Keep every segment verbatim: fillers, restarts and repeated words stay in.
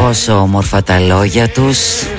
Πόσο όμορφα τα λόγια τους,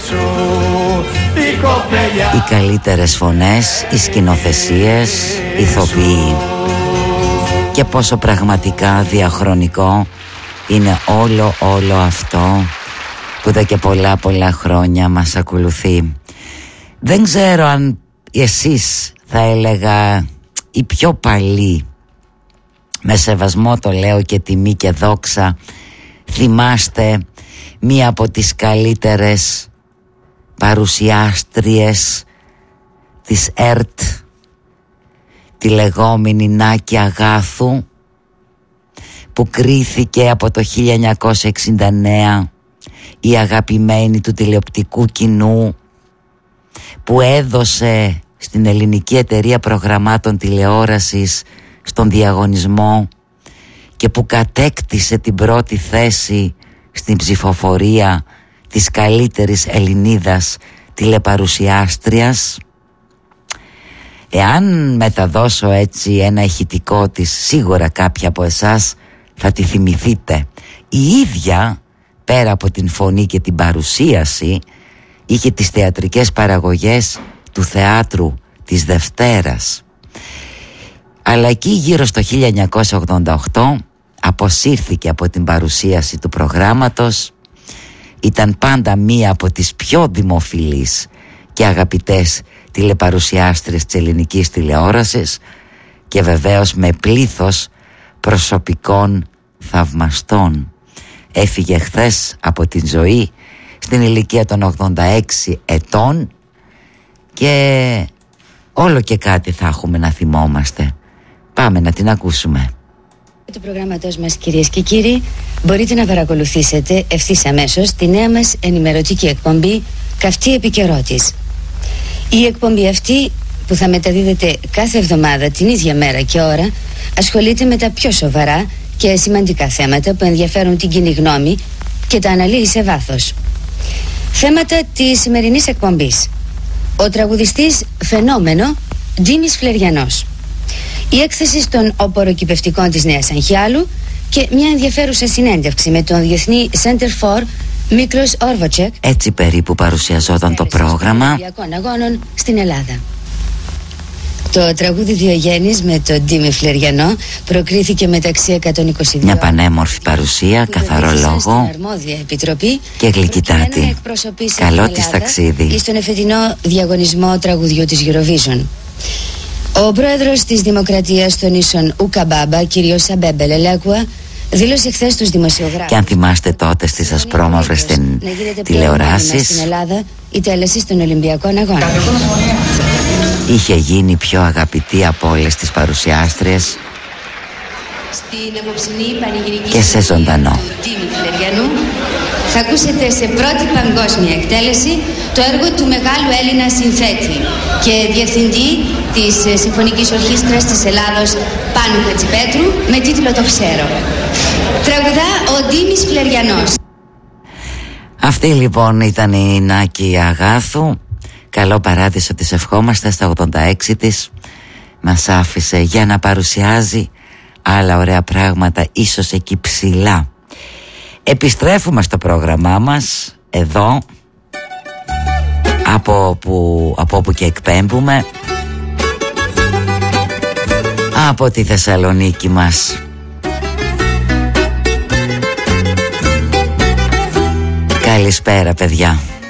οι καλύτερες φωνές, οι σκηνοθεσίες, οι ηθοποιοί. Και πόσο πραγματικά διαχρονικό είναι όλο όλο αυτό που εδώ και πολλά πολλά χρόνια μας ακολουθεί. Δεν ξέρω αν εσείς, θα έλεγα, οι πιο παλιοί, με σεβασμό το λέω και τιμή και δόξα, θυμάστε μία από τις καλύτερες παρουσιάστριες της ΕΡΤ, τη λεγόμενη Νάκη Αγάθου, που κρίθηκε από το χίλια εννιακόσια εξήντα εννέα η αγαπημένη του τηλεοπτικού κοινού, που έδωσε στην Ελληνική Εταιρεία Προγραμμάτων Τηλεόρασης στον διαγωνισμό και που κατέκτησε την πρώτη θέση στην ψηφοφορία της καλύτερης Ελληνίδας τηλεπαρουσιάστριας. Εάν μεταδώσω έτσι ένα ηχητικό της, σίγουρα κάποιοι από εσάς θα τη θυμηθείτε. Η ίδια, πέρα από την φωνή και την παρουσίαση, είχε τις θεατρικές παραγωγές του Θεάτρου της Δευτέρας. Αλλά εκεί γύρω στο χίλια εννιακόσια ογδόντα οκτώ αποσύρθηκε από την παρουσίαση του προγράμματος. Ήταν πάντα μία από τις πιο δημοφιλείς και αγαπητές τηλεπαρουσιάστρες της ελληνικής τηλεόρασης και βεβαίως με πλήθος προσωπικών θαυμαστών. Έφυγε χθες από την ζωή στην ηλικία των ογδόντα έξι ετών και όλο και κάτι θα έχουμε να θυμόμαστε. Πάμε να την ακούσουμε. Το προγράμματός μας, κυρίες και κύριοι, μπορείτε να παρακολουθήσετε ευθύς αμέσως τη νέα μας ενημερωτική εκπομπή Καυτή Επικαιρότης. Η εκπομπή αυτή, που θα μεταδίδεται κάθε εβδομάδα την ίδια μέρα και ώρα, ασχολείται με τα πιο σοβαρά και σημαντικά θέματα που ενδιαφέρουν την κοινή γνώμη και τα αναλύει σε βάθος. Θέματα της σημερινής εκπομπής: ο τραγουδιστής φαινόμενο Τζίμις Φλεριανός, η έκθεση των οπωροκυπευτικών της Νέας Αγχιάλου και μια ενδιαφέρουσα συνέντευξη με τον Διεθνή Center for Μίκρος Όρβοτσεκ. Έτσι περίπου παρουσιαζόταν το πρόγραμμα Ολυμπιακών Αγώνων στην Ελλάδα. Το τραγούδι Διογέννης με τον Τζίμι Φλεριανό προκρίθηκε μεταξύ εκατόν είκοσι δύο. Μια πανέμορφη παρουσία, καθαρό λόγο και γλυκυτάτη. Καλό της ταξίδι. Στον εφετινό διαγωνισμό τραγουδιού της Eurovision. Ο πρόεδρος της Δημοκρατίας των Ίσων Ουκαμπάμπα, κύριος Σαμπέμπε Λελέκουα, δήλωσε χθες στους δημοσιογράφους. Και αν θυμάστε τότε στις ασπρόμαυρες τηλεοράσεις, στην Ελλάδα η τέλεση των Ολυμπιακών Αγώνων. Είχε γίνει πιο αγαπητή από όλες τις παρουσιάστριες και σε ζωντανό. Θα ακούσετε σε πρώτη παγκόσμια εκτέλεση το έργο του μεγάλου Έλληνα συνθέτη και διευθυντή της Συμφωνικής Ορχήστρας της Ελλάδος, Πάνου Χατζηπέτρου, με τίτλο «Το ξέρω». Τραγουδά ο Τζίμις Φλεριανός. Αυτή λοιπόν ήταν η Νάκη Αγάθου. Καλό παράδεισο της ευχόμαστε. Στα ογδόντα έξι της μας άφησε για να παρουσιάζει άλλα ωραία πράγματα, ίσως εκεί ψηλά. Επιστρέφουμε στο πρόγραμμά μας εδώ, από όπου, από όπου και εκπέμπουμε, από τη Θεσσαλονίκη μας. Καλησπέρα παιδιά.